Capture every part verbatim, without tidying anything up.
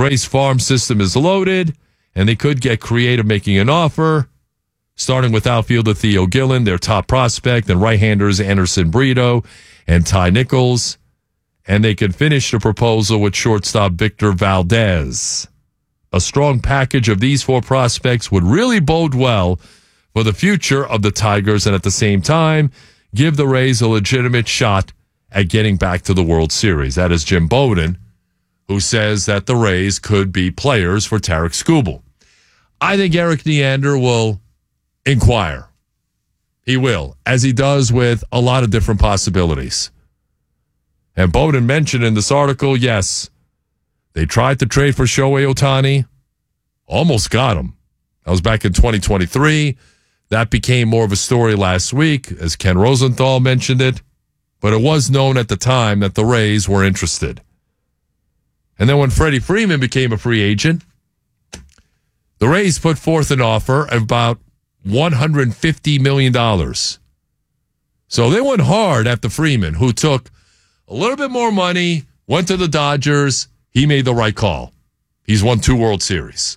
Rays farm system is loaded, and they could get creative making an offer, starting with outfielder Theo Gillen, their top prospect, and right-handers Anderson Brito and Ty Nichols. And they could finish the proposal with shortstop Victor Valdez. A strong package of these four prospects would really bode well for the future of the Tigers and at the same time give the Rays a legitimate shot at getting back to the World Series. That is Jim Bowden, who says that the Rays could be players for Tarik Skubal. I think Erik Neander will inquire. He will, as he does with a lot of different possibilities. And Bowden mentioned in this article, yes, they tried to trade for Shohei Ohtani, almost got him. That was back in twenty twenty-three. That became more of a story last week, as Ken Rosenthal mentioned it. But it was known at the time that the Rays were interested. And then when Freddie Freeman became a free agent, the Rays put forth an offer of about one hundred fifty million dollars. So they went hard after Freeman, who took a little bit more money, went to the Dodgers. He made the right call. He's won two World Series.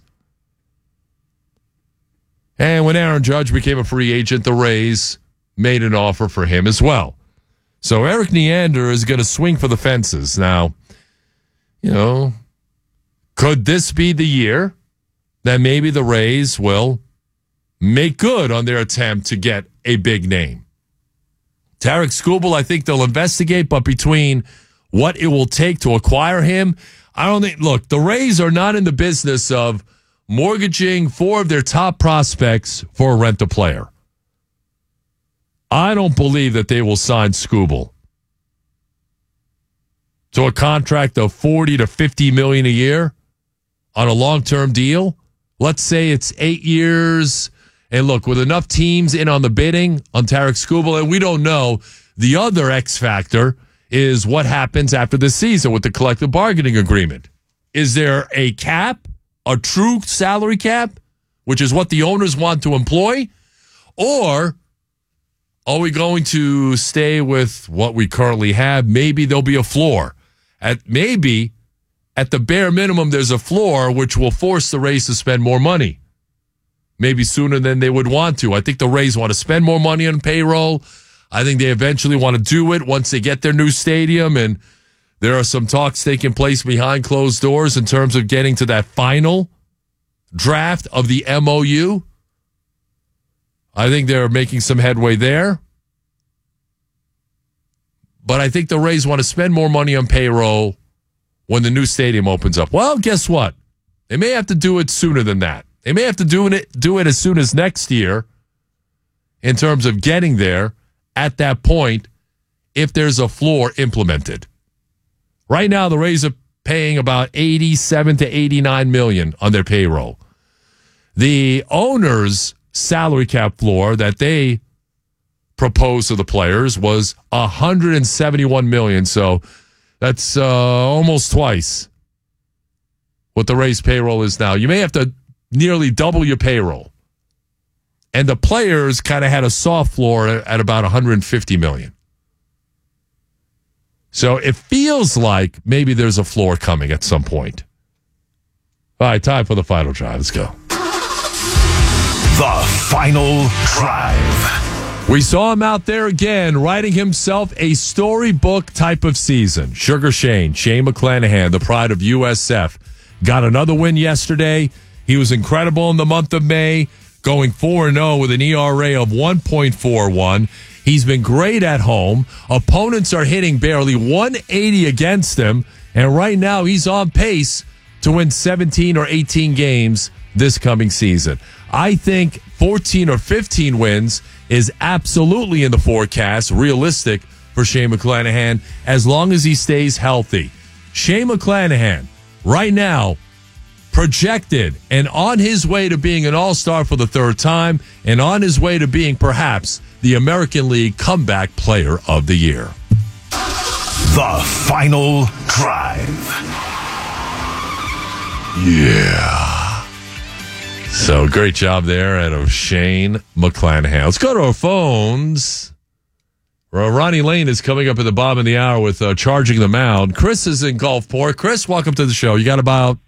And when Aaron Judge became a free agent, the Rays made an offer for him as well. So Erik Neander is going to swing for the fences. Now, you know, could this be the year that maybe the Rays will make good on their attempt to get a big name? Tarik Skubal, I think they'll investigate, but between what it will take to acquire him, I don't think, look, the Rays are not in the business of mortgaging four of their top prospects for a rent-a-player. I don't believe that they will sign Skubal to a contract of forty to fifty million a year on a long-term deal. Let's say it's eight years. And look, with enough teams in on the bidding on Tarik Skubal, and we don't know, the other X factor is what happens after the season with the collective bargaining agreement. Is there a cap, a true salary cap, which is what the owners want to employ? Or are we going to stay with what we currently have? Maybe there'll be a floor. At maybe, at the bare minimum, there's a floor which will force the Rays to spend more money. Maybe sooner than they would want to. I think the Rays want to spend more money on payroll. I think they eventually want to do it once they get their new stadium, and there are some talks taking place behind closed doors in terms of getting to that final draft of the M O U. I think they're making some headway there. But I think the Rays want to spend more money on payroll when the new stadium opens up. Well, guess what? They may have to do it sooner than that. They may have to do it, do it as soon as next year in terms of getting there at that point if there's a floor implemented. Right now, the Rays are paying about eighty-seven to eighty-nine million on their payroll. The owners' salary cap floor that they proposed to the players was one hundred seventy-one million. So that's uh, almost twice what the Rays' payroll is now. You may have to nearly double your payroll. And the players kind of had a soft floor at about one hundred fifty million. So it feels like maybe there's a floor coming at some point. All right, time for the final drive. Let's go. The final drive. We saw him out there again, writing himself a storybook type of season. Sugar Shane, Shane McClanahan, the pride of U S F, got another win yesterday. He was incredible in the month of May, going four and oh with an E R A of one point four one. He's been great at home. Opponents are hitting barely one eighty against him, and right now he's on pace to win seventeen or eighteen games this coming season. I think fourteen or fifteen wins is absolutely in the forecast, realistic for Shane McClanahan, as long as he stays healthy. Shane McClanahan, right now, projected and on his way to being an all-star for the third time and on his way to being perhaps the American League Comeback Player of the Year. The final drive. Yeah. So great job there out of Shane McClanahan. Let's go to our phones. Ronnie Lane is coming up at the bottom of the hour with uh, Charging the Mound. Chris is in Gulfport. Chris, welcome to the show. You got about